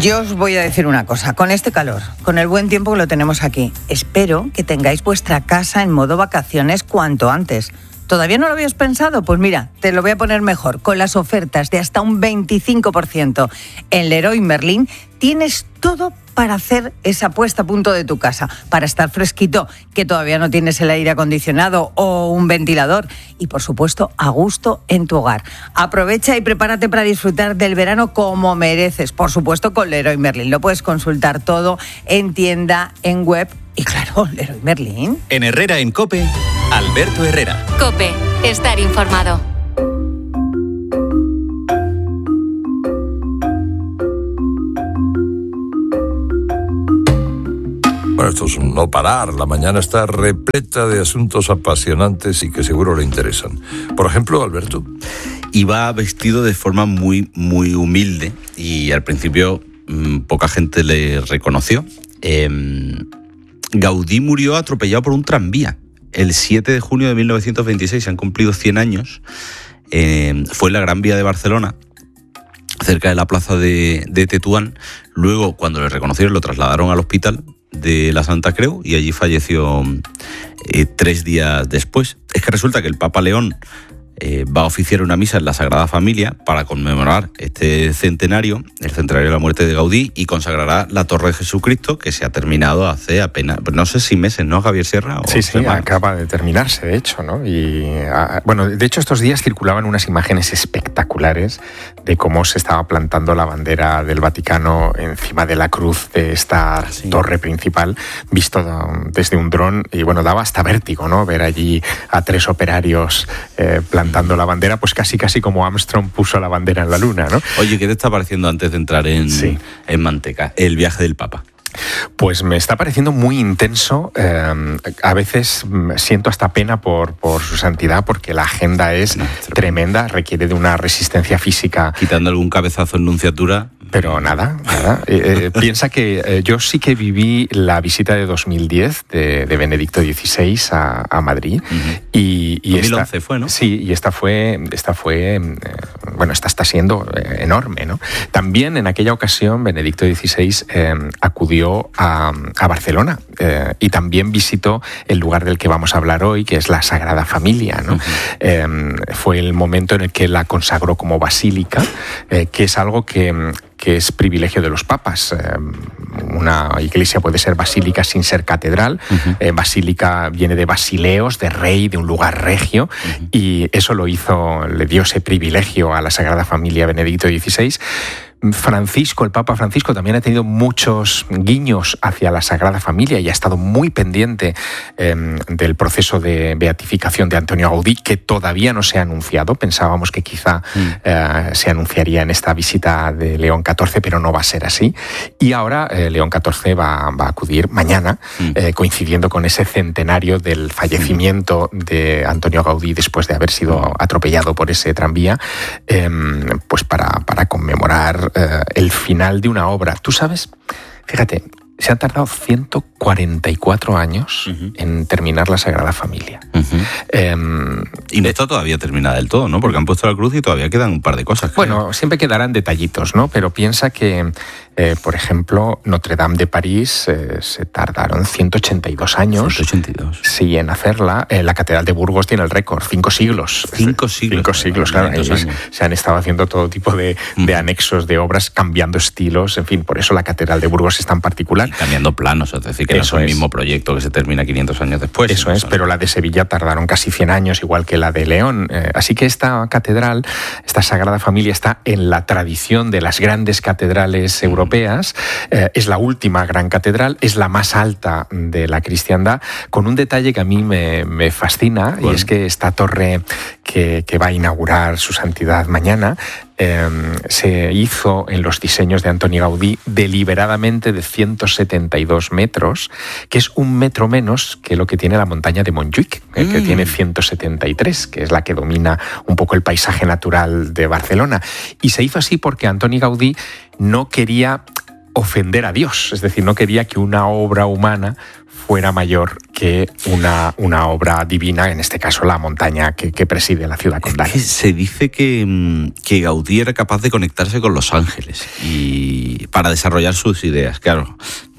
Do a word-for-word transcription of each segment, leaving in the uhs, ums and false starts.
Yo os voy a decir una cosa, con este calor, con el buen tiempo que lo tenemos aquí, espero que tengáis vuestra casa en modo vacaciones cuanto antes. ¿Todavía no lo habías pensado? Pues mira, te lo voy a poner mejor. Con las ofertas de hasta un veinticinco por ciento en Leroy Merlin, tienes todo para hacer esa puesta a punto de tu casa, para estar fresquito, que todavía no tienes el aire acondicionado o un ventilador, y por supuesto a gusto en tu hogar. Aprovecha y prepárate para disfrutar del verano como mereces, por supuesto con Leroy Merlin. Lo puedes consultar todo en tienda, en web y claro, Leroy Merlin. En Herrera en COPE, Alberto Herrera. COPE, estar informado. Bueno, esto es un no parar. La mañana está repleta de asuntos apasionantes y que seguro le interesan. Por ejemplo, Alberto. Iba vestido de forma muy, muy humilde y al principio mmm, poca gente le reconoció. Eh, Gaudí murió atropellado por un tranvía. El siete de junio de mil novecientos veintiséis, se han cumplido cien años. Eh, fue en la Gran Vía de Barcelona, cerca de la plaza de, de Tetuán. Luego, cuando le reconocieron, lo trasladaron al hospital de la Santa Creu y allí falleció eh, tres días después. Es que resulta que el Papa León eh, va a oficiar una misa en la Sagrada Familia para conmemorar este centenario, el centenario de la muerte de Gaudí, y consagrará la Torre de Jesucristo, que se ha terminado hace apenas, no sé si meses, ¿no, Javier Sierra? Sí, sí, semanas. Acaba de terminarse, de hecho, ¿no? Y bueno, de hecho estos días circulaban unas imágenes espectaculares de cómo se estaba plantando la bandera del Vaticano encima de la cruz de esta sí. torre principal, visto desde un dron, y bueno, daba hasta vértigo, ¿no? Ver allí a tres operarios eh, plantando la bandera, pues casi casi como Armstrong puso la bandera en la luna, ¿no? Oye, ¿qué te está pareciendo antes de entrar en, sí. en Manteca, el viaje del Papa? Pues me está pareciendo muy intenso. Eh, a veces siento hasta pena por, por su santidad, porque la agenda es no, tremenda, requiere de una resistencia física. Quitando algún cabezazo en nunciatura. Pero nada, nada. Eh, eh, piensa que eh, yo sí que viví la visita de dos mil diez de, de Benedicto dieciséis a, a Madrid. Uh-huh. y, y dos mil once esta, fue, ¿no? Sí, y esta fue, esta fue, eh, bueno, esta está siendo eh, enorme, ¿no? También en aquella ocasión Benedicto dieciséis eh, acudió a, a Barcelona eh, y también visitó el lugar del que vamos a hablar hoy, que es la Sagrada Familia, ¿no? Uh-huh. Eh, fue el momento en el que la consagró como basílica, eh, que es algo que que es privilegio de los papas. Eh, una iglesia puede ser basílica sin ser catedral. Uh-huh. Eh, basílica viene de basileos, de rey, de un lugar regio, uh-huh. y eso lo hizo, le dio ese privilegio a la Sagrada Familia Benedicto dieciséis. Francisco, el Papa Francisco, también ha tenido muchos guiños hacia la Sagrada Familia y ha estado muy pendiente eh, del proceso de beatificación de Antonio Gaudí, que todavía no se ha anunciado. Pensábamos que quizá mm. eh, se anunciaría en esta visita de León catorce, pero no va a ser así. Y ahora eh, León catorce va, va a acudir mañana, mm. eh, coincidiendo con ese centenario del fallecimiento mm. de Antonio Gaudí después de haber sido atropellado por ese tranvía, eh, pues para, para conmemorar Uh, el final de una obra. Tú sabes, fíjate, se han tardado ciento cuarenta y cuatro años uh-huh. en terminar la Sagrada Familia. Uh-huh. Eh, y no está todavía terminada del todo, ¿no? Porque han puesto la cruz y todavía quedan un par de cosas. Creo. Bueno, siempre quedarán detallitos, ¿no? Pero piensa que, eh, por ejemplo, Notre Dame de París eh, se tardaron ciento ochenta y dos años. ciento ochenta y dos. Sí, en hacerla. Eh, la Catedral de Burgos tiene el récord, cinco siglos. Cinco siglos. Cinco siglos, claro. Ellos se han estado haciendo todo tipo de, uh-huh. de anexos de obras, cambiando estilos, en fin, por eso la Catedral de Burgos es tan particular. Y cambiando planos, es decir, que eso no es el es. mismo proyecto que se termina quinientos años después. Eso es, pero la de Sevilla tardaron casi cien años, igual que la de León. Eh, así que esta catedral, esta Sagrada Familia, está en la tradición de las grandes catedrales uh-huh. europeas. Eh, es la última gran catedral, es la más alta de la cristiandad, con un detalle que a mí me, me fascina, bueno. y es que esta torre que, que va a inaugurar su santidad mañana eh, se hizo en los diseños de Antoni Gaudí deliberadamente de ciento setenta y dos metros, que es un metro menos que lo que tiene la montaña de Montjuïc, eh, mm. que tiene ciento setenta y tres, que es la que domina un poco el paisaje natural de Barcelona. Y se hizo así porque Antoni Gaudí no quería ofender a Dios, es decir, no quería que una obra humana fuera mayor que una, una obra divina, en este caso la montaña que, que preside la ciudad condal. Es que se dice que, que Gaudí era capaz de conectarse con los ángeles y para desarrollar sus ideas, claro.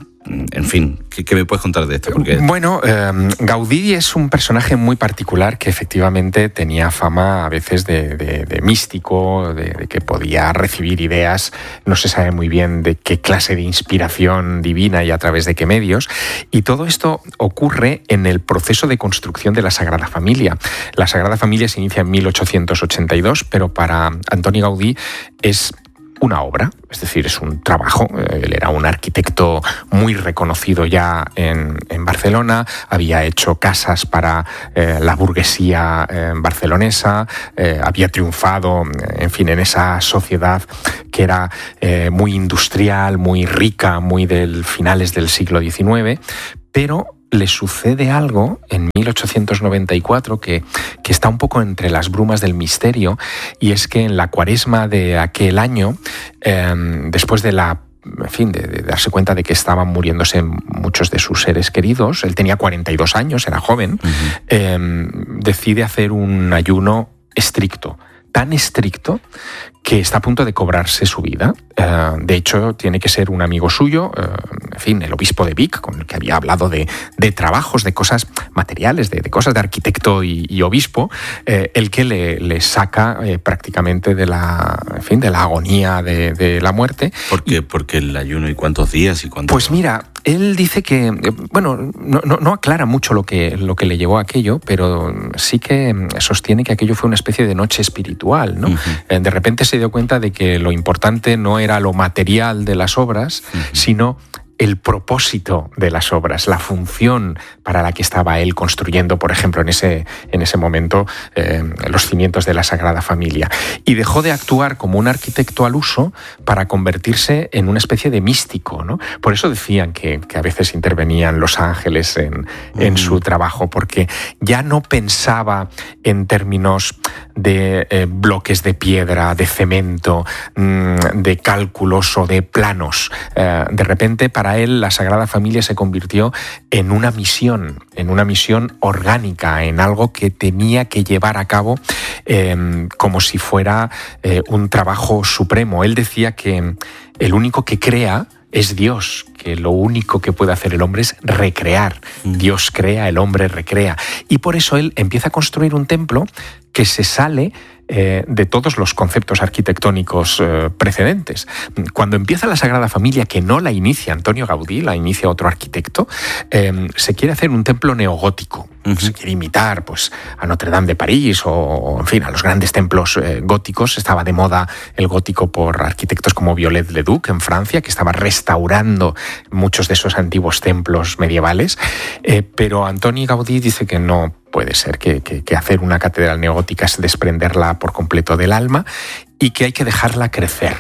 En fin, ¿qué, qué me puedes contar de esto? Porque... Bueno, eh, Gaudí es un personaje muy particular que efectivamente tenía fama a veces de, de, de místico, de, de que podía recibir ideas, no se sabe muy bien de qué clase de inspiración divina y a través de qué medios, y todo esto ocurre en el proceso de construcción de la Sagrada Familia. La Sagrada Familia se inicia en mil ochocientos ochenta y dos, pero para Antoni Gaudí es una obra, es decir, es un trabajo. Él era un arquitecto muy reconocido ya en, en Barcelona, había hecho casas para eh, la burguesía eh, barcelonesa, eh, había triunfado, en fin, en esa sociedad que era eh, muy industrial, muy rica, muy del finales del siglo diecinueve, pero le sucede algo en mil ochocientos noventa y cuatro que, que está un poco entre las brumas del misterio, y es que en la cuaresma de aquel año, eh, después de la en fin, de, de darse cuenta de que estaban muriéndose muchos de sus seres queridos, él tenía cuarenta y dos años, era joven, uh-huh. eh, decide hacer un ayuno estricto, tan estricto que está a punto de cobrarse su vida. Uh, de hecho, tiene que ser un amigo suyo, uh, en fin, el obispo de Vic, con el que había hablado de, de trabajos, de cosas materiales, de, de cosas de arquitecto y, y obispo, eh, el que le, le saca eh, prácticamente de la, en fin, de la agonía de, de la muerte. ¿Por qué? Porque el ayuno, ¿y cuántos días? y cuántos... Pues mira, él dice que, bueno, no, no, no aclara mucho lo que, lo que le llevó a aquello, pero sí que sostiene que aquello fue una especie de noche espiritual, ¿no? Uh-huh. De repente se dio cuenta de que lo importante no era lo material de las obras, uh-huh. sino el propósito de las obras, la función para la que estaba él construyendo, por ejemplo, en ese, en ese momento, eh, los cimientos de la Sagrada Familia. Y dejó de actuar como un arquitecto al uso para convertirse en una especie de místico, ¿no? Por eso decían que, que a veces intervenían los ángeles en, en uh-huh. su trabajo, porque ya no pensaba en términos de eh, bloques de piedra, de cemento, mmm, de cálculos o de planos. Eh, de repente, para Para él, la Sagrada Familia se convirtió en una misión, en una misión orgánica, en algo que tenía que llevar a cabo eh, como si fuera eh, un trabajo supremo. Él decía que el único que crea es Dios, que lo único que puede hacer el hombre es recrear. Dios crea, el hombre recrea. Y por eso él empieza a construir un templo que se sale eh, de todos los conceptos arquitectónicos eh, precedentes. Cuando empieza la Sagrada Familia, que no la inicia Antonio Gaudí, la inicia otro arquitecto, eh, se quiere hacer un templo neogótico. Uh-huh. Se quiere imitar pues, a Notre Dame de París o, o en fin, a los grandes templos eh, góticos. Estaba de moda el gótico por arquitectos como Viollet-le-Duc en Francia, que estaba restaurando muchos de esos antiguos templos medievales. Eh, pero Antoni Gaudí dice que no puede ser, que, que, que hacer una catedral neogótica es desprenderla por completo del alma y que hay que dejarla crecer.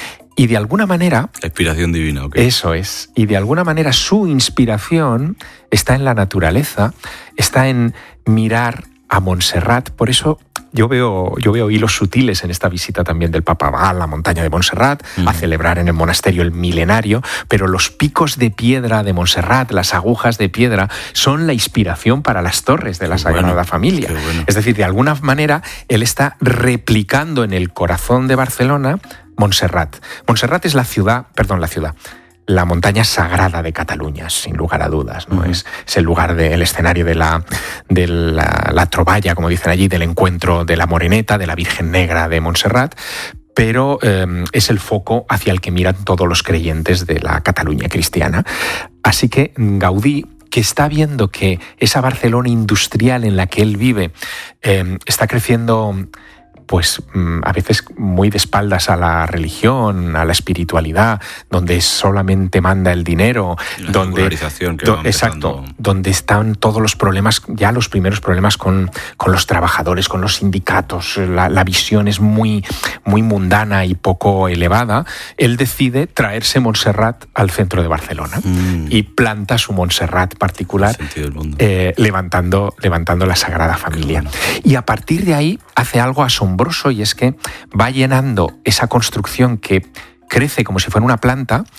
Y de alguna manera... La inspiración divina, ¿ok? Eso es. Y de alguna manera su inspiración está en la naturaleza, está en mirar a Montserrat. Por eso yo veo, yo veo hilos sutiles en esta visita también del Papa. Va a la montaña de Montserrat, uh-huh. a celebrar en el monasterio el milenario, pero los picos de piedra de Montserrat, las agujas de piedra, son la inspiración para las torres de la qué Sagrada bueno, Familia. Bueno. Es decir, de alguna manera, él está replicando en el corazón de Barcelona Montserrat. Montserrat es la ciudad, perdón, la ciudad, la montaña sagrada de Cataluña, sin lugar a dudas, ¿no? Uh-huh. Es, es el lugar, de, el escenario de la, de la, la troballa, como dicen allí, del encuentro de la Moreneta, de la Virgen Negra de Montserrat, pero eh, es el foco hacia el que miran todos los creyentes de la Cataluña cristiana. Así que Gaudí, que está viendo que esa Barcelona industrial en la que él vive eh, está creciendo... pues a veces muy de espaldas a la religión, a la espiritualidad, donde solamente manda el dinero, la donde que do, exacto, donde están todos los problemas, ya los primeros problemas con, con los trabajadores, con los sindicatos, la, la visión es muy, muy mundana y poco elevada. Él decide traerse Montserrat al centro de Barcelona mm. y planta su Montserrat particular, eh, levantando, levantando la Sagrada Familia. Bueno. Y a partir de ahí hace algo asombroso, y es que va llenando esa construcción que crece como si fuera una planta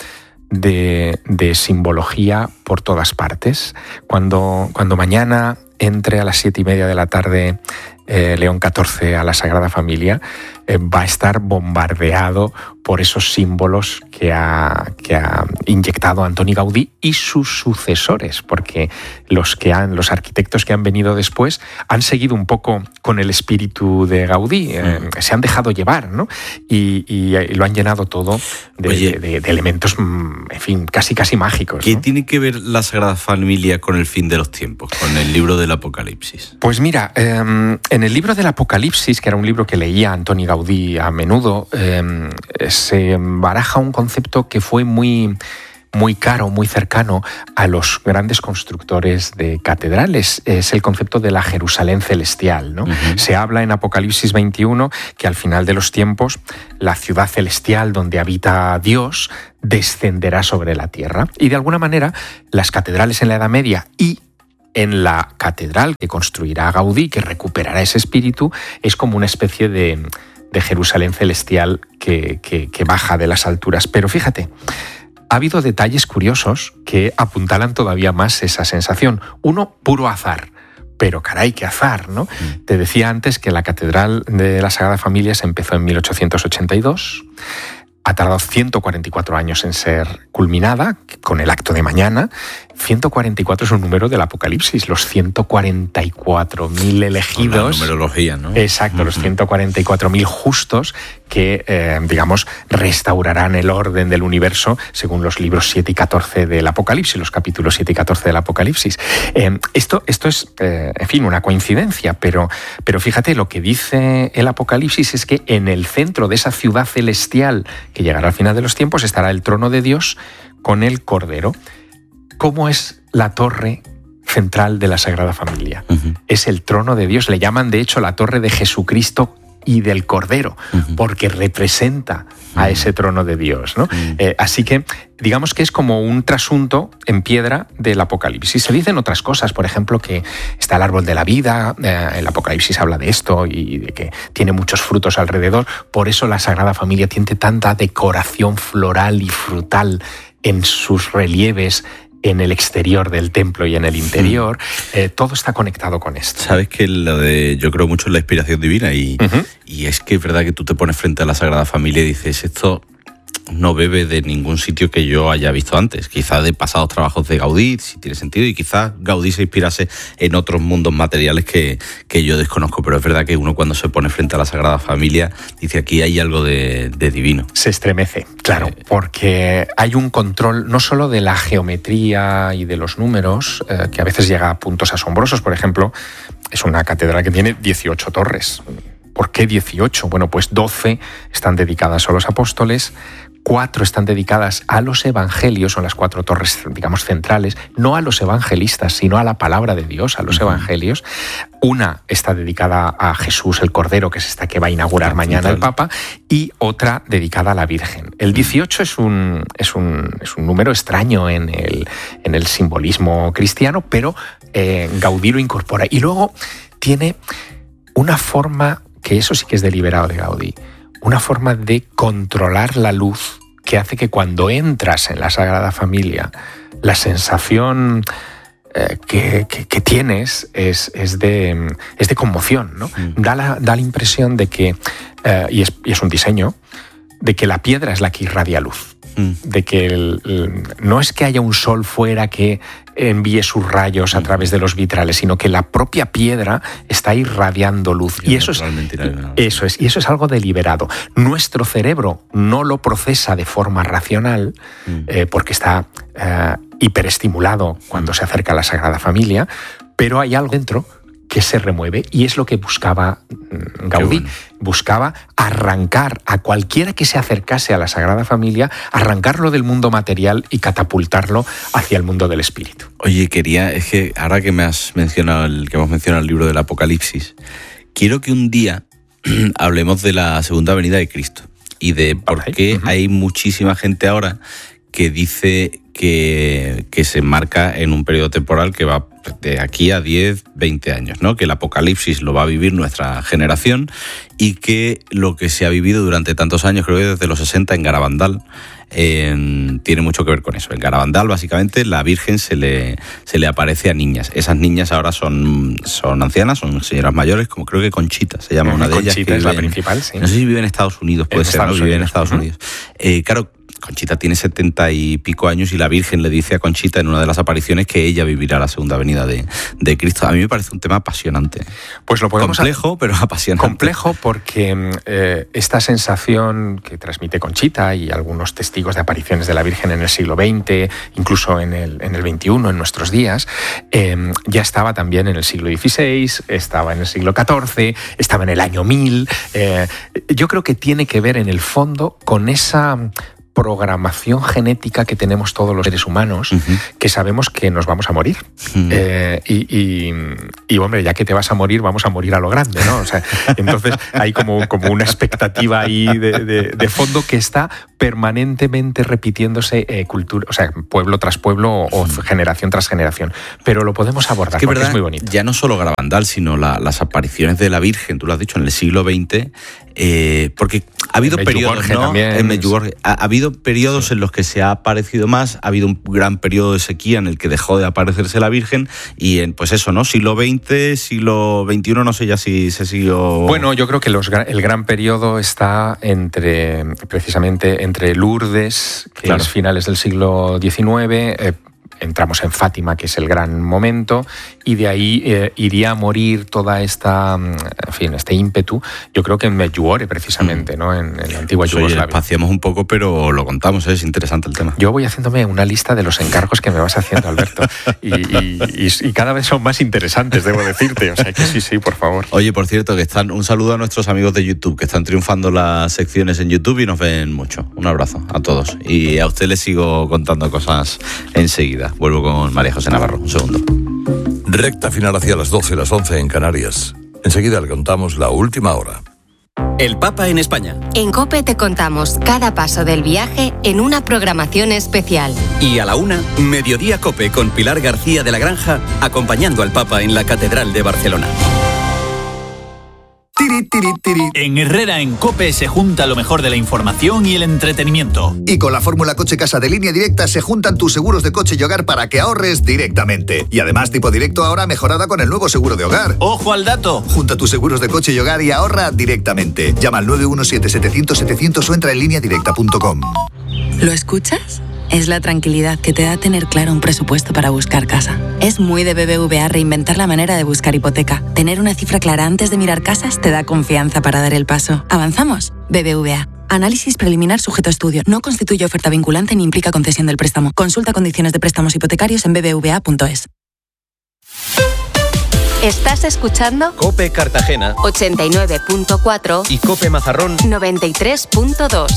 de, de simbología por todas partes. Cuando, cuando mañana entre a las siete y media de la tarde eh, León catorce a la Sagrada Familia, eh, va a estar bombardeado por esos símbolos que ha, que ha inyectado Antoni Gaudí y sus sucesores, porque los, que han, los arquitectos que han venido después han seguido un poco con el espíritu de Gaudí, eh, mm. se han dejado llevar, ¿no? Y, y, y lo han llenado todo de, Oye, de, de, de elementos, en fin, casi casi mágicos. ¿Qué ¿no? tiene que ver la Sagrada Familia con el fin de los tiempos, con el libro del Apocalipsis? Pues mira, eh, en el libro del Apocalipsis, que era un libro que leía Antoni Gaudí a menudo, eh, se baraja un concepto que fue muy, muy caro, muy cercano a los grandes constructores de catedrales. Es el concepto de la Jerusalén celestial, ¿no? Uh-huh. Se habla en Apocalipsis veintiuno que al final de los tiempos la ciudad celestial donde habita Dios descenderá sobre la tierra. Y de alguna manera las catedrales en la Edad Media y en la catedral que construirá Gaudí, que recuperará ese espíritu, es como una especie de, de Jerusalén celestial que, que, que baja de las alturas. Pero fíjate, ha habido detalles curiosos que apuntalan todavía más esa sensación. Uno, puro azar. Pero caray, qué azar, ¿no? Mm. Te decía antes que la Catedral de la Sagrada Familia se empezó en mil ochocientos ochenta y dos. Ha tardado ciento cuarenta y cuatro años en ser culminada, con el acto de mañana. ciento cuarenta y cuatro es un número del Apocalipsis, los ciento cuarenta y cuatro mil elegidos. La numerología, ¿no? Exacto, uh-huh. Los ciento cuarenta y cuatro mil justos que, eh, digamos, restaurarán el orden del universo según los libros siete y catorce del Apocalipsis, los capítulos siete y catorce del Apocalipsis. Eh, esto, esto es, eh, en fin, una coincidencia, pero, pero fíjate, lo que dice el Apocalipsis es que en el centro de esa ciudad celestial que llegará al final de los tiempos estará el trono de Dios con el Cordero. ¿Cómo es la torre central de la Sagrada Familia? Uh-huh. Es el trono de Dios. Le llaman, de hecho, la torre de Jesucristo y del Cordero, uh-huh. porque representa uh-huh. a ese trono de Dios, ¿no? Uh-huh. Eh, así que, digamos que es como un trasunto en piedra del Apocalipsis. Se dicen otras cosas, por ejemplo, que está el árbol de la vida, eh, el Apocalipsis habla de esto y de que tiene muchos frutos alrededor. Por eso la Sagrada Familia tiene tanta decoración floral y frutal en sus relieves, en el exterior del templo y en el interior. Eh, todo está conectado con esto. Sabes que lo de, yo creo mucho en la inspiración divina y, uh-huh. y es que es verdad que tú te pones frente a la Sagrada Familia y dices, esto no bebe de ningún sitio que yo haya visto antes. Quizá de pasados trabajos de Gaudí, si tiene sentido, y quizás Gaudí se inspirase en otros mundos materiales que, que yo desconozco, pero es verdad que uno cuando se pone frente a la Sagrada Familia dice, aquí hay algo de, de divino. Se estremece, claro, eh, porque hay un control no solo de la geometría y de los números, eh, que a veces llega a puntos asombrosos. Por ejemplo, es una catedral que tiene dieciocho torres. ¿Por qué dieciocho? Bueno, pues doce están dedicadas a los apóstoles, cuatro están dedicadas a los evangelios, son las cuatro torres, digamos, centrales, no a los evangelistas, sino a la palabra de Dios, a los uh-huh. evangelios. Una está dedicada a Jesús el Cordero, que es esta que va a inaugurar mañana el Papa, y otra dedicada a la Virgen. El dieciocho es un, es un, es un número extraño en el, en el simbolismo cristiano, pero eh, Gaudí lo incorpora. Y luego tiene una forma, que eso sí que es deliberado de Gaudí, una forma de controlar la luz que hace que cuando entras en la Sagrada Familia, la sensación eh, que, que, que tienes es, es, de, es de conmoción, ¿no? Mm. Da, la, da la impresión de que, eh, y, es, y es un diseño, de que la piedra es la que irradia luz. Mm. De que el, el, no es que haya un sol fuera que envíe sus rayos a través de los vitrales, sino que la propia piedra está irradiando luz. Y, y eso es, eso es, y eso es algo deliberado. Nuestro cerebro no lo procesa de forma racional, mm. eh, porque está eh, hiperestimulado cuando se acerca a la Sagrada Familia, pero hay algo dentro que se remueve, y es lo que buscaba Gaudí. Bueno. Buscaba arrancar a cualquiera que se acercase a la Sagrada Familia, arrancarlo del mundo material y catapultarlo hacia el mundo del espíritu. Oye, quería, es que ahora que me has mencionado el, que hemos mencionado el libro del Apocalipsis, quiero que un día hablemos de la segunda venida de Cristo y de por okay. qué uh-huh. hay muchísima gente ahora que dice que, que se enmarca en un periodo temporal que va de aquí a diez, veinte años, ¿no? Que el Apocalipsis lo va a vivir nuestra generación y que lo que se ha vivido durante tantos años, creo que desde los sesenta en Garabandal, eh, tiene mucho que ver con eso. En Garabandal, básicamente, la Virgen se le, se le aparece a niñas. Esas niñas ahora son, son ancianas, son señoras mayores, como creo que Conchita se llama una de ellas. Conchita es la principal, sí. No sé si vive en Estados Unidos, puede ser, ¿no? Vive en Estados Unidos. Eh, claro, Conchita tiene setenta y pico años y la Virgen le dice a Conchita en una de las apariciones que ella vivirá la segunda venida de, de Cristo. A mí me parece un tema apasionante. Pues lo podemos complejo, a... pero apasionante. Complejo porque eh, esta sensación que transmite Conchita y algunos testigos de apariciones de la Virgen en el siglo veinte, incluso en el, en el veintiuno, en nuestros días, eh, ya estaba también en el siglo dieciséis, estaba en el siglo catorce, estaba en el año mil. Eh, yo creo que tiene que ver en el fondo con esa programación genética que tenemos todos los seres humanos, uh-huh. que sabemos que nos vamos a morir. Uh-huh. Eh, y, y, y, hombre, ya que te vas a morir, vamos a morir a lo grande, ¿no? O sea, entonces hay como, como una expectativa ahí de, de, de fondo que está permanentemente repitiéndose eh, cultura, o sea, pueblo tras pueblo o, o generación tras generación. Pero lo podemos abordar, es que porque verdad, es muy bonito. Ya no solo Garabandal, sino la, las apariciones de la Virgen, tú lo has dicho, en el siglo veinte, eh, porque ha habido periodos, ¿no? En Medjugorje, ha, ha habido periodos sí. en los que se ha aparecido más, ha habido un gran periodo de sequía en el que dejó de aparecerse la Virgen y en, pues eso, ¿no? siglo veinte, siglo veintiuno, no sé ya si se siguió... Bueno, yo creo que los, el gran periodo está entre, precisamente, entre Lourdes, que claro. es finales del siglo diecinueve, eh, entramos en Fátima, que es el gran momento, y de ahí eh, iría a morir toda esta, en fin, este ímpetu, yo creo que en Medjugorje, precisamente, mm. ¿no? En, en la antigua pues Yugoslavia. Oye, espaciamos un poco, pero lo contamos, ¿eh? Es interesante el tema. Yo voy haciéndome una lista de los encargos que me vas haciendo, Alberto, y, y, y, y cada vez son más interesantes, debo decirte, o sea que sí, sí, por favor. Oye, por cierto, que están, un saludo a nuestros amigos de YouTube, que están triunfando las secciones en YouTube y nos ven mucho. Un abrazo a todos. Y a usted les sigo contando cosas enseguida. Vuelvo con María José Navarro, un segundo. Recta final hacia las doce, las once en Canarias. Enseguida le contamos la última hora. El Papa en España. En COPE te contamos cada paso del viaje en una programación especial. Y a la una, Mediodía COPE con Pilar García de la Granja, acompañando al Papa en la Catedral de Barcelona. Tiri, tiri, tiri. En Herrera en COPE se junta lo mejor de la información y el entretenimiento. Y con la fórmula Coche Casa de Línea Directa se juntan tus seguros de coche y hogar para que ahorres directamente. Y además Tipo Directo ahora mejorada con el nuevo seguro de hogar. ¡Ojo al dato! Junta tus seguros de coche y hogar y ahorra directamente. Llama al nueve uno siete, setecientos, setecientos o entra en línea directa punto com. ¿Lo escuchas? Es la tranquilidad que te da tener claro un presupuesto para buscar casa. Es muy de B B V A reinventar la manera de buscar hipoteca. Tener una cifra clara antes de mirar casas te da confianza para dar el paso. ¿Avanzamos? B B V A. Análisis preliminar sujeto a estudio. No constituye oferta vinculante ni implica concesión del préstamo. Consulta condiciones de préstamos hipotecarios en b b v a punto es. ¿Estás escuchando? COPE Cartagena ochenta y nueve punto cuatro y COPE Mazarrón noventa y tres punto dos.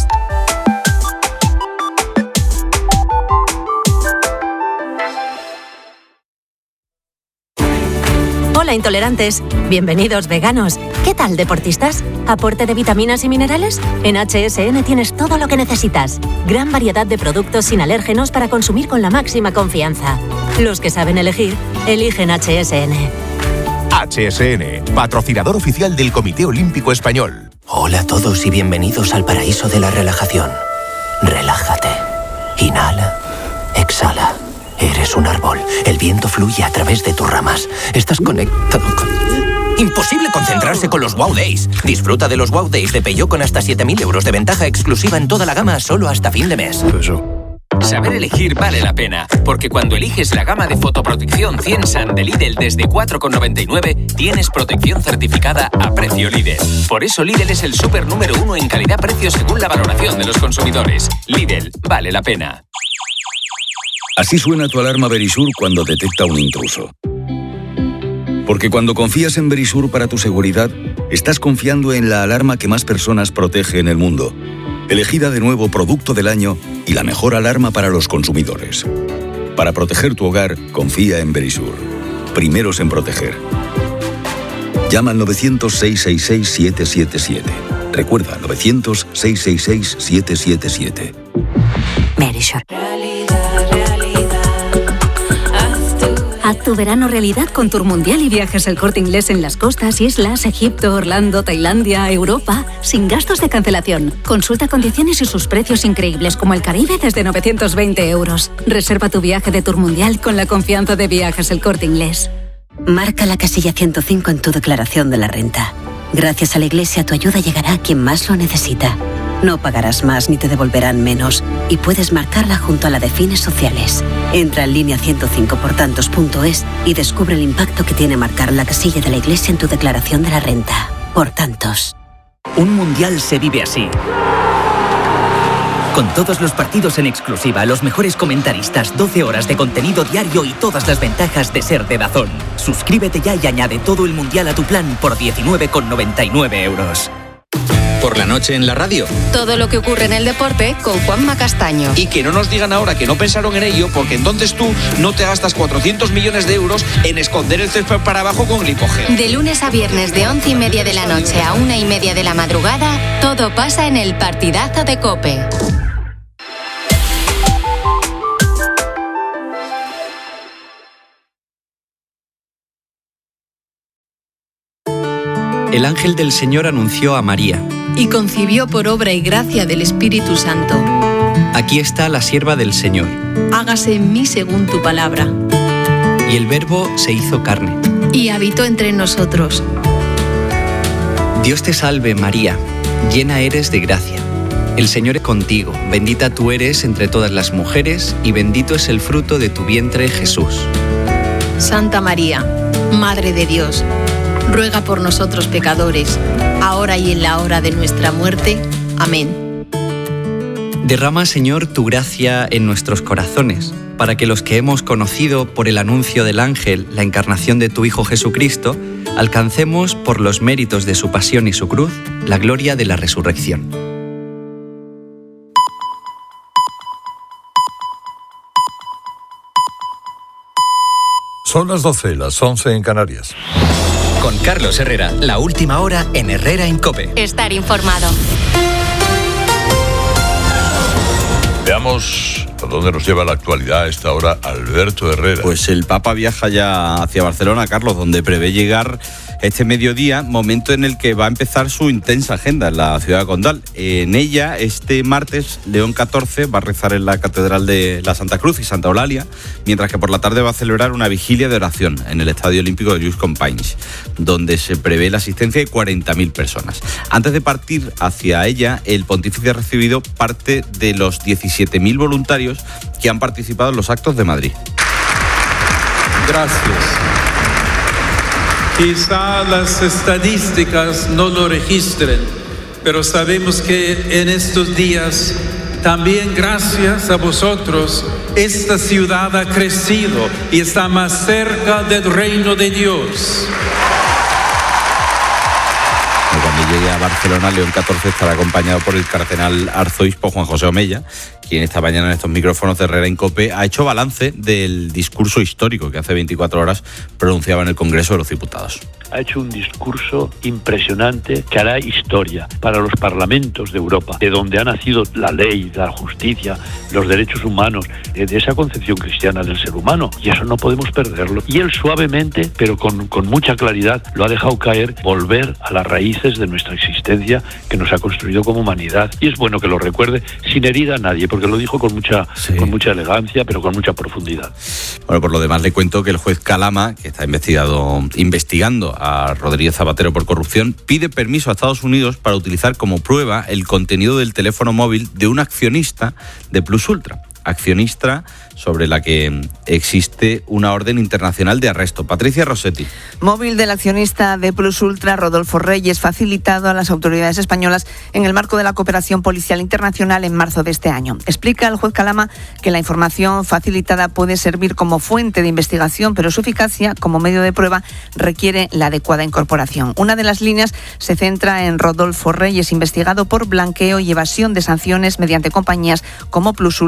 Hola intolerantes, bienvenidos veganos. ¿Qué tal deportistas? ¿Aporte de vitaminas y minerales? En H S N tienes todo lo que necesitas. Gran variedad de productos sin alérgenos para consumir con la máxima confianza. Los que saben elegir, eligen H S N. H S N, patrocinador oficial del Comité Olímpico Español. Hola a todos y bienvenidos al paraíso de la relajación. Relájate. Inhala. Exhala. Eres un árbol. El viento fluye a través de tus ramas. Estás conectado con... Imposible concentrarse con los Wow Days. Disfruta de los Wow Days de Peugeot con hasta siete mil euros de ventaja exclusiva en toda la gama solo hasta fin de mes. Saber elegir vale la pena, porque cuando eliges la gama de fotoprotección cien Sun de Lidl desde cuatro con noventa y nueve, tienes protección certificada a precio Lidl. Por eso Lidl es el súper número uno en calidad-precio según la valoración de los consumidores. Lidl, vale la pena. Así suena tu alarma Verisur cuando detecta un intruso. Porque cuando confías en Verisur para tu seguridad, estás confiando en la alarma que más personas protege en el mundo. Elegida de nuevo Producto del Año y la mejor alarma para los consumidores. Para proteger tu hogar, confía en Verisur. Primeros en proteger. Llama al novecientos, seiscientos sesenta y seis, siete siete siete. Recuerda, novecientos, seiscientos sesenta y seis, siete siete siete. Verisur. Haz tu verano realidad con Tour Mundial y viajes El Corte Inglés en las costas, islas, Egipto, Orlando, Tailandia, Europa, sin gastos de cancelación. Consulta condiciones y sus precios increíbles como el Caribe desde novecientos veinte euros. Reserva tu viaje de Tour Mundial con la confianza de Viajes El Corte Inglés. Marca la casilla ciento cinco en tu declaración de la renta. Gracias a la Iglesia tu ayuda llegará a quien más lo necesita. No pagarás más ni te devolverán menos y puedes marcarla junto a la de fines sociales. Entra en línea ciento cinco por tantos punto es y descubre el impacto que tiene marcar la casilla de la Iglesia en tu declaración de la renta. Por tantos. Un mundial se vive así. Con todos los partidos en exclusiva, los mejores comentaristas, doce horas de contenido diario y todas las ventajas de ser de DAZN. Suscríbete ya y añade todo el mundial a tu plan por diecinueve con noventa y nueve euros. Por la noche en la radio. Todo lo que ocurre en el deporte con Juanma Castaño. Y que no nos digan ahora que no pensaron en ello, porque entonces tú no te gastas cuatrocientos millones de euros en esconder el césped para abajo con glicógeno. De lunes a viernes de once y media de la noche a una y media de la madrugada, todo pasa en el partidazo de COPE. El ángel del Señor anunció a María. Y concibió por obra y gracia del Espíritu Santo. Aquí está la sierva del Señor. Hágase en mí según tu palabra. Y el Verbo se hizo carne. Y habitó entre nosotros. Dios te salve, María, llena eres de gracia. El Señor es contigo, bendita tú eres entre todas las mujeres, y bendito es el fruto de tu vientre, Jesús. Santa María, Madre de Dios, ruega por nosotros pecadores, ahora y en la hora de nuestra muerte. Amén. Derrama, Señor, tu gracia en nuestros corazones, para que los que hemos conocido por el anuncio del ángel la encarnación de tu Hijo Jesucristo, alcancemos, por los méritos de su pasión y su cruz, la gloria de la resurrección. Son las doce, las once en Canarias. Con Carlos Herrera, la última hora en Herrera en COPE. Estar informado. Veamos a dónde nos lleva la actualidad a esta hora Alberto Herrera. Pues el Papa viaja ya hacia Barcelona, Carlos, donde prevé llegar este mediodía, momento en el que va a empezar su intensa agenda en la ciudad condal. En ella, este martes, León catorce va a rezar en la Catedral de la Santa Cruz y Santa Eulalia, mientras que por la tarde va a celebrar una vigilia de oración en el Estadio Olímpico de Lluís Companys, donde se prevé la asistencia de cuarenta mil personas. Antes de partir hacia ella, el pontífice ha recibido parte de los diecisiete mil voluntarios que han participado en los actos de Madrid. Gracias. Quizá las estadísticas no lo registren, pero sabemos que en estos días, también gracias a vosotros, esta ciudad ha crecido y está más cerca del reino de Dios. Cuando llegue a Barcelona, León catorce estará acompañado por el cardenal arzobispo Juan José Omeya, quien esta mañana en estos micrófonos de Herrera en COPE ha hecho balance del discurso histórico que hace veinticuatro horas pronunciaba en el Congreso de los Diputados. Ha hecho un discurso impresionante que hará historia para los parlamentos de Europa, de donde ha nacido la ley, la justicia, los derechos humanos, de esa concepción cristiana del ser humano, y eso no podemos perderlo. Y él suavemente, pero con, con mucha claridad, lo ha dejado caer, volver a las raíces de nuestra existencia que nos ha construido como humanidad. Y es bueno que lo recuerde sin herir a nadie, porque lo dijo con mucha, sí. con mucha elegancia, pero con mucha profundidad. Bueno, por lo demás le cuento que el juez Calama, que está investigado, investigando a Rodríguez Zapatero por corrupción, pide permiso a Estados Unidos para utilizar como prueba el contenido del teléfono móvil de un accionista de Plus Ultra. Accionista sobre la que existe una orden internacional de arresto. Patricia Rossetti. Móvil del accionista de Plus Ultra, Rodolfo Reyes, facilitado a las autoridades españolas en el marco de la cooperación policial internacional en marzo de este año. Explica el juez Calama que la información facilitada puede servir como fuente de investigación, pero su eficacia como medio de prueba requiere la adecuada incorporación. Una de las líneas se centra en Rodolfo Reyes, investigado por blanqueo y evasión de sanciones mediante compañías como Plus Ultra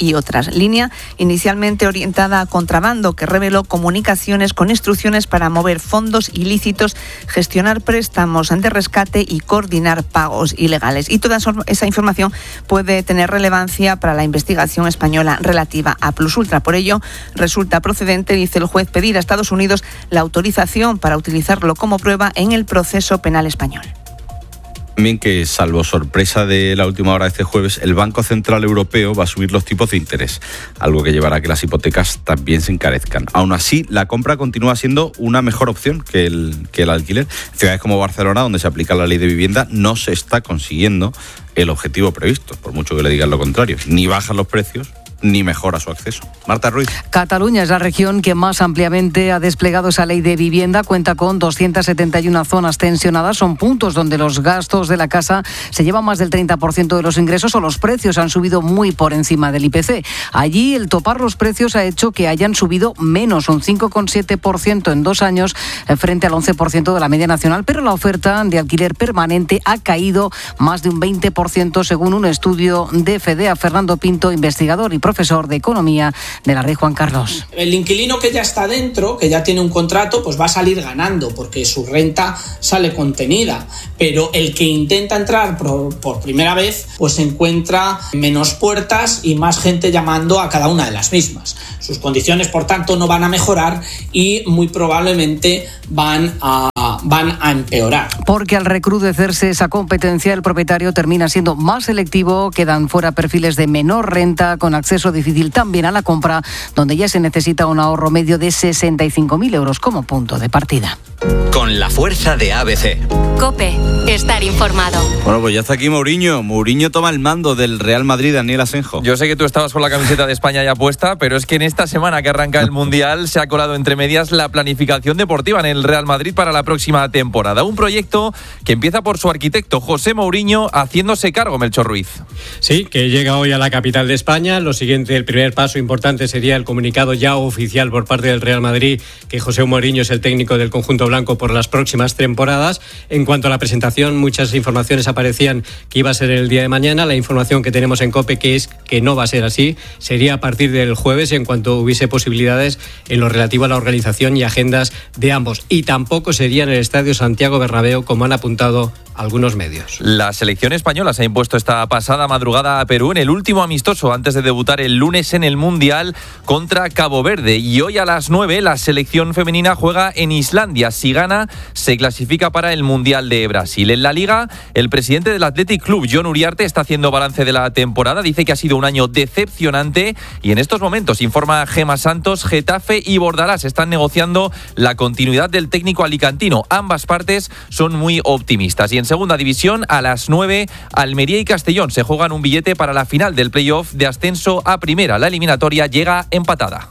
y otras. Línea inicialmente orientada a contrabando, que reveló comunicaciones con instrucciones para mover fondos ilícitos, gestionar préstamos de rescate y coordinar pagos ilegales. Y toda esa información puede tener relevancia para la investigación española relativa a Plus Ultra. Por ello, resulta procedente, dice el juez, pedir a Estados Unidos la autorización para utilizarlo como prueba en el proceso penal español. También que, salvo sorpresa de la última hora de este jueves, el Banco Central Europeo va a subir los tipos de interés, algo que llevará a que las hipotecas también se encarezcan. Aún así, la compra continúa siendo una mejor opción que el, que el alquiler. En ciudades como Barcelona, donde se aplica la ley de vivienda, no se está consiguiendo el objetivo previsto, por mucho que le digan lo contrario. Ni bajan los precios, ni mejora su acceso. Marta Ruiz. Cataluña es la región que más ampliamente ha desplegado esa ley de vivienda. Cuenta con doscientas setenta y una zonas tensionadas. Son puntos donde los gastos de la casa se llevan más del treinta por ciento de los ingresos o los precios han subido muy por encima del I P C. Allí el topar los precios ha hecho que hayan subido menos, un cinco coma siete por ciento en dos años frente al once por ciento de la media nacional, pero la oferta de alquiler permanente ha caído más de un veinte por ciento según un estudio de FEDEA. Fernando Pinto, investigador y profesor de Economía de la Rey Juan Carlos. El inquilino que ya está dentro, que ya tiene un contrato, pues va a salir ganando porque su renta sale contenida, pero el que intenta entrar por, por primera vez pues encuentra menos puertas y más gente llamando a cada una de las mismas. Sus condiciones, por tanto, no van a mejorar y muy probablemente van a, van a empeorar. Porque al recrudecerse esa competencia, el propietario termina siendo más selectivo, quedan fuera perfiles de menor renta con acceso difícil también a la compra, donde ya se necesita un ahorro medio de sesenta y cinco mil euros como punto de partida. Con la fuerza de A B C. COPE, estar informado. Bueno, pues ya está aquí Mourinho. Mourinho toma el mando del Real Madrid, Daniel Asenjo. Yo sé que tú estabas con la camiseta de España ya puesta, pero es que en esta semana que arranca el Mundial se ha colado entre medias la planificación deportiva en el Real Madrid para la próxima temporada. Un proyecto que empieza por su arquitecto, José Mourinho, haciéndose cargo, Melchor Ruiz. Sí, que llega hoy a la capital de España. Lo siguiente, el primer paso importante sería el comunicado ya oficial por parte del Real Madrid que José Mourinho es el técnico del conjunto blanco por las próximas temporadas. En cuanto a la presentación, muchas informaciones aparecían que iba a ser el día de mañana. La información que tenemos en COPE que es que no va a ser así, sería a partir del jueves en cuanto hubiese posibilidades en lo relativo a la organización y agendas de ambos. Y tampoco sería en el Estadio Santiago Bernabéu, como han apuntado algunos medios. La selección española se ha impuesto esta pasada madrugada a Perú en el último amistoso antes de debutar el lunes en el Mundial contra Cabo Verde. Y hoy a las nueve la selección femenina juega en Islandia. Si gana, se clasifica para el Mundial de Brasil. En la Liga, el presidente del Athletic Club, Jon Uriarte, está haciendo balance de la temporada. Dice que ha sido un año decepcionante y en estos momentos, informa Gemma Santos, Getafe y Bordalás están negociando la continuidad del técnico alicantino. Ambas partes son muy optimistas. Y en segunda división, a las nueve, Almería y Castellón se juegan un billete para la final del playoff de ascenso a primera. La eliminatoria llega empatada.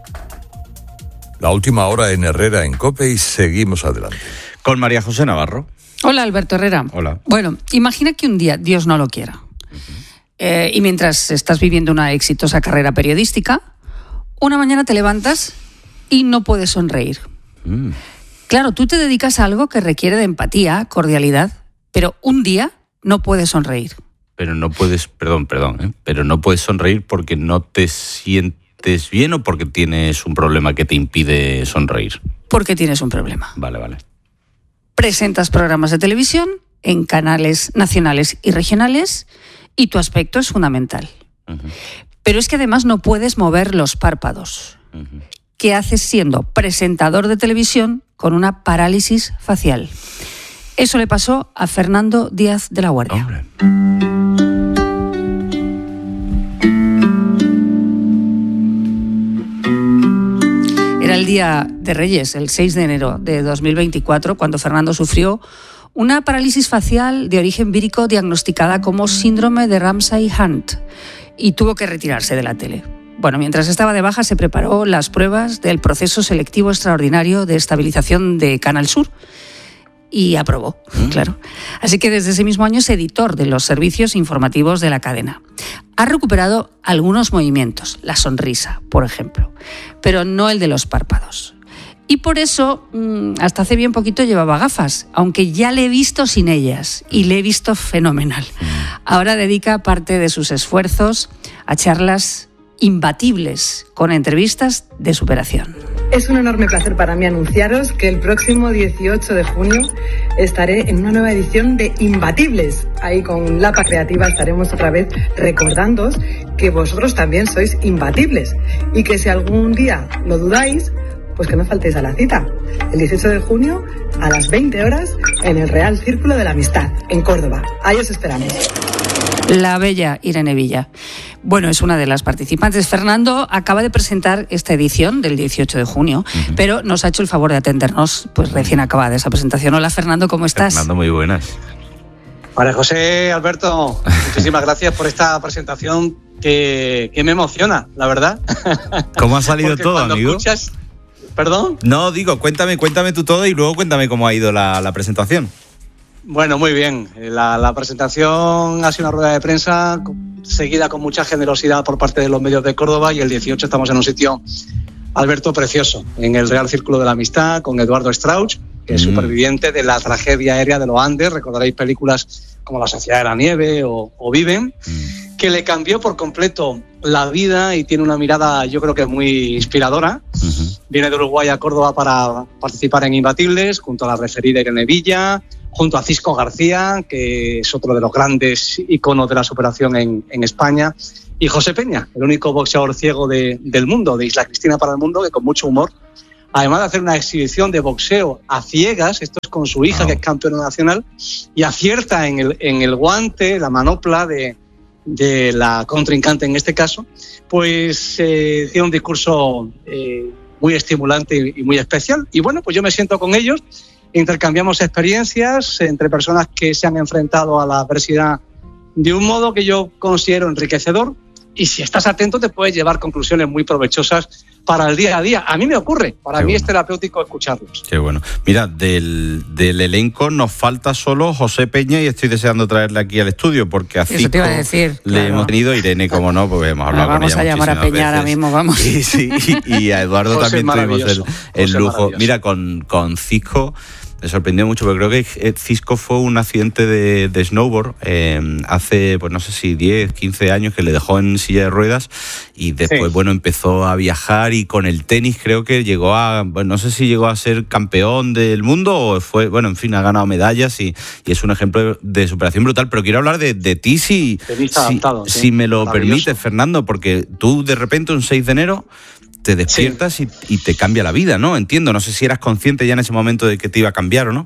La última hora en Herrera en COPE y seguimos adelante. Con María José Navarro. Hola, Alberto Herrera. Hola. Bueno, imagina que un día, Dios no lo quiera, uh-huh. eh, y mientras estás viviendo una exitosa carrera periodística, una mañana te levantas y no puedes sonreír. Mm. Claro, tú te dedicas a algo que requiere de empatía, cordialidad, pero un día no puedes sonreír. Pero no puedes, perdón, perdón, ¿eh? pero no puedes sonreír porque no te sientes bien o porque tienes un problema que te impide sonreír. Porque tienes un problema. Vale, vale. Presentas programas de televisión en canales nacionales y regionales y tu aspecto es fundamental. Uh-huh. Pero es que además no puedes mover los párpados. Uh-huh. ¿Qué haces siendo presentador de televisión con una parálisis facial? Eso le pasó a Fernando Díaz de la Guardia. Hombre. Era el día de Reyes, el seis de enero de dos mil veinticuatro, cuando Fernando sufrió una parálisis facial de origen vírico diagnosticada como síndrome de Ramsay-Hunt y tuvo que retirarse de la tele. Bueno, mientras estaba de baja se preparó las pruebas del proceso selectivo extraordinario de estabilización de Canal Sur y aprobó, mm. claro. Así que desde ese mismo año es editor de los servicios informativos de la cadena. Ha recuperado algunos movimientos, la sonrisa, por ejemplo, pero no el de los párpados. Y por eso, hasta hace bien poquito llevaba gafas, aunque ya le he visto sin ellas y le he visto fenomenal. Ahora dedica parte de sus esfuerzos a charlas Imbatibles, con entrevistas de superación. Es un enorme placer para mí anunciaros que el próximo dieciocho de junio estaré en una nueva edición de Imbatibles. Ahí con Lapa Creativa estaremos otra vez recordándoos que vosotros también sois imbatibles y que si algún día lo dudáis, pues que no faltéis a la cita. El dieciocho de junio a las veinte horas en el Real Círculo de la Amistad, en Córdoba. Ahí os esperamos. La bella Irene Villa. Bueno, es una de las participantes. Fernando acaba de presentar esta edición del dieciocho de junio, uh-huh. pero nos ha hecho el favor de atendernos pues recién acabada esa presentación. Hola, Fernando, ¿cómo estás? Fernando, muy buenas. María José, Alberto, muchísimas gracias por esta presentación que, que me emociona, la verdad. ¿Cómo ha salido todo, amigo? Escuchas... ¿Perdón? No, digo, cuéntame, cuéntame tú todo y luego cuéntame cómo ha ido la, la presentación. Bueno, muy bien. La, la presentación ha sido una rueda de prensa seguida con mucha generosidad por parte de los medios de Córdoba y el dieciocho estamos en un sitio, Alberto, precioso, en el Real Círculo de la Amistad con Eduardo Strauch, que es mm. superviviente de la tragedia aérea de los Andes. Recordaréis películas como La Sociedad de la Nieve o, o Viven, mm. que le cambió por completo la vida y tiene una mirada, yo creo que muy inspiradora. Uh-huh. Viene de Uruguay a Córdoba para participar en Imbatibles, junto a la referida Irene Villa, junto a Cisco García, que es otro de los grandes iconos de la superación en, en España, y José Peña, el único boxeador ciego de, del mundo, de Isla Cristina para el mundo, que con mucho humor, además de hacer una exhibición de boxeo a ciegas, esto es con su hija, wow. que es campeona nacional, y acierta en el, en el guante, la manopla de, de la contrincante en este caso, pues eh, tiene un discurso eh, muy estimulante y, y muy especial. Y bueno, pues yo me siento con ellos, intercambiamos experiencias entre personas que se han enfrentado a la adversidad de un modo que yo considero enriquecedor, y si estás atento te puedes llevar conclusiones muy provechosas para el día a día. A mí me ocurre, para Qué mí bueno. Es terapéutico escucharlos. Qué bueno. Mira, del, del elenco nos falta solo José Peña y estoy deseando traerle aquí al estudio porque a Cisco le claro. hemos tenido, Irene, como no, porque hemos hablado vamos con ella Vamos a llamar a Peña veces. Ahora mismo, vamos. Sí, sí, y, y a Eduardo José también tuvimos el, el lujo. Mira, con, con Cisco me sorprendió mucho, porque creo que Cisco fue un accidente de, de snowboard eh, hace, pues no sé si diez, quince años, que le dejó en silla de ruedas y después, sí. bueno, empezó a viajar y con el tenis creo que llegó a, bueno, no sé si llegó a ser campeón del mundo o fue, bueno, en fin, ha ganado medallas y, y es un ejemplo de superación brutal. Pero quiero hablar de, de ti si, si, adaptado, si, sí. me lo permites, Fernando, porque tú de repente un seis de enero te despiertas sí. y, y te cambia la vida, ¿no? Entiendo, no sé si eras consciente ya en ese momento de que te iba a cambiar o no.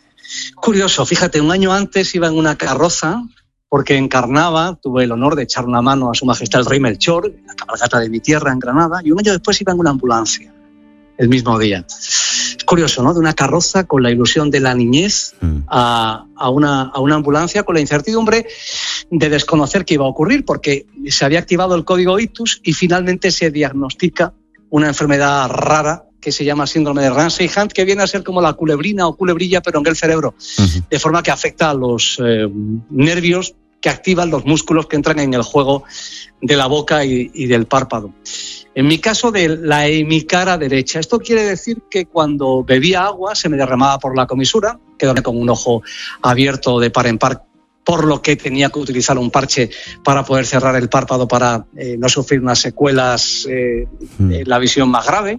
Curioso, fíjate, un año antes iba en una carroza porque encarnaba, tuve el honor de echar una mano a su majestad el rey Melchor, la cabalgata de mi tierra en Granada, y un año después iba en una ambulancia, el mismo día. Es curioso, ¿no? De una carroza con la ilusión de la niñez mm. a, a, una, a una ambulancia con la incertidumbre de desconocer qué iba a ocurrir, porque se había activado el código ictus y finalmente se diagnostica una enfermedad rara que se llama síndrome de Ramsay-Hunt, que viene a ser como la culebrina o culebrilla, pero en el cerebro, uh-huh. de forma que afecta a los eh, nervios que activan los músculos que entran en el juego de la boca y, y del párpado. En mi caso, de la hemicara derecha. Esto quiere decir que cuando bebía agua se me derramaba por la comisura, quedé con un ojo abierto de par en par, por lo que tenía que utilizar un parche para poder cerrar el párpado para eh, no sufrir unas secuelas, eh, mm. eh, la visión más grave.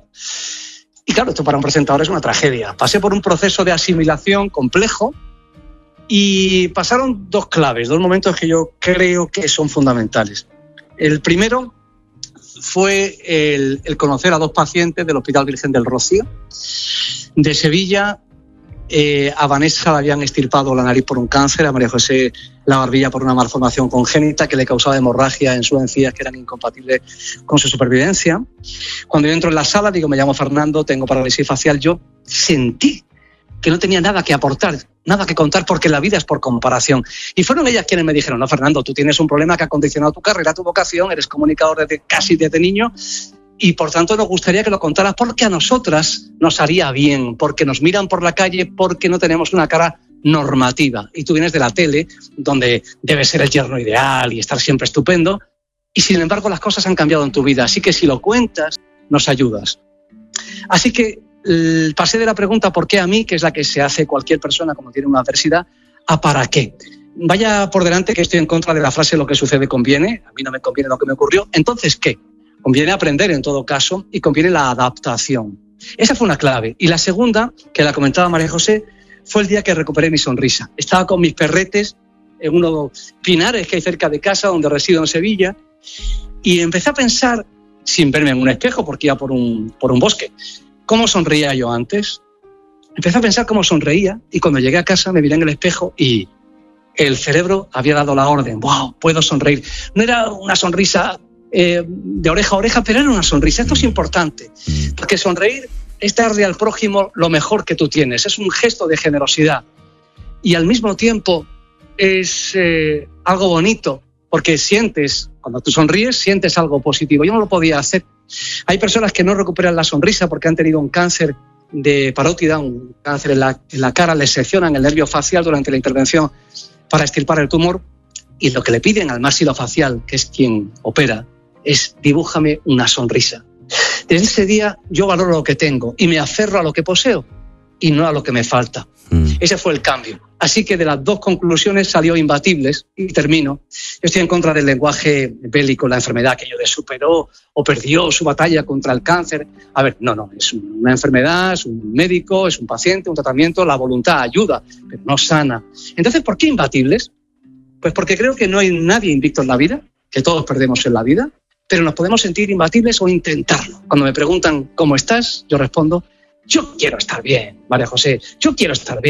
Y claro, esto para un presentador es una tragedia. Pasé por un proceso de asimilación complejo y pasaron dos claves, dos momentos que yo creo que son fundamentales. El primero fue el, el conocer a dos pacientes del Hospital Virgen del Rocío de Sevilla. Eh, a Vanessa le habían extirpado la nariz por un cáncer, a María José la barbilla por una malformación congénita que le causaba hemorragia en sus encías que eran incompatibles con su supervivencia. Cuando yo entro en la sala, digo, me llamo Fernando, tengo parálisis facial, yo sentí que no tenía nada que aportar, nada que contar, porque la vida es por comparación. Y fueron ellas quienes me dijeron, no, Fernando, tú tienes un problema que ha condicionado tu carrera, tu vocación, eres comunicador desde casi desde niño, y por tanto nos gustaría que lo contaras porque a nosotras nos haría bien, porque nos miran por la calle, porque no tenemos una cara normativa. Y tú vienes de la tele, donde debes ser el yerno ideal y estar siempre estupendo, y sin embargo las cosas han cambiado en tu vida. Así que si lo cuentas, nos ayudas. Así que eh, pasé de la pregunta ¿por qué a mí?, que es la que se hace cualquier persona cuando tiene una adversidad, a ¿para qué? Vaya por delante que estoy en contra de la frase lo que sucede conviene. A mí no me conviene lo que me ocurrió. Entonces, ¿qué? Conviene aprender en todo caso y conviene la adaptación. Esa fue una clave. Y la segunda, que la comentaba María José, fue el día que recuperé mi sonrisa. Estaba con mis perretes en uno de los pinares que hay cerca de casa, donde resido en Sevilla, y empecé a pensar, sin verme en un espejo, porque iba por un, por un bosque, cómo sonreía yo antes. Empecé a pensar cómo sonreía, y cuando llegué a casa me miré en el espejo y el cerebro había dado la orden. ¡Wow! Puedo sonreír. No era una sonrisa eh, de oreja a oreja, pero era una sonrisa. Esto es importante, porque sonreír es darle al prójimo lo mejor que tú tienes. Es un gesto de generosidad. Y al mismo tiempo es eh, algo bonito, porque sientes, cuando tú sonríes, sientes algo positivo. Yo no lo podía hacer. Hay personas que no recuperan la sonrisa porque han tenido un cáncer de parótida, un cáncer en la, en la cara, les seccionan el nervio facial durante la intervención para extirpar el tumor, y lo que le piden al maxilofacial, que es quien opera, es dibújame una sonrisa. Desde ese día yo valoro lo que tengo y me aferro a lo que poseo y no a lo que me falta. Mm. Ese fue el cambio. Así que de las dos conclusiones salió imbatibles, y termino. Yo estoy en contra del lenguaje bélico, la enfermedad que yo de superó o perdió su batalla contra el cáncer. A ver, no, no, es una enfermedad, es un médico, es un paciente, un tratamiento, la voluntad ayuda, pero no sana. Entonces, ¿por qué imbatibles? Pues porque creo que no hay nadie invicto en la vida, que todos perdemos en la vida, pero nos podemos sentir imbatibles o intentarlo. Cuando me preguntan ¿cómo estás?, yo respondo, yo quiero estar bien, María José, yo quiero estar bien.